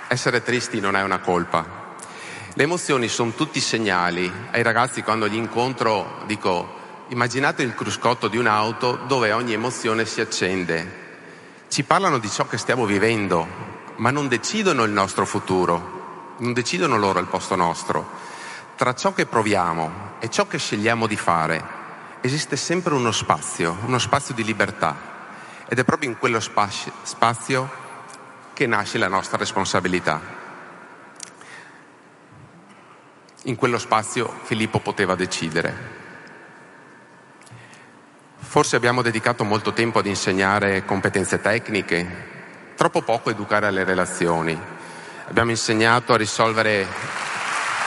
Essere tristi non è una colpa. Le emozioni sono tutti segnali. Ai ragazzi, quando li incontro, dico: immaginate il cruscotto di un'auto dove ogni emozione si accende. Ci parlano di ciò che stiamo vivendo, ma non decidono il nostro futuro, non decidono loro al posto nostro. Tra ciò che proviamo e ciò che scegliamo di fare esiste sempre uno spazio di libertà, ed è proprio in quello spazio che nasce la nostra responsabilità. In quello spazio Filippo poteva decidere. Forse abbiamo dedicato molto tempo ad insegnare competenze tecniche, troppo poco educare alle relazioni. Abbiamo insegnato a risolvere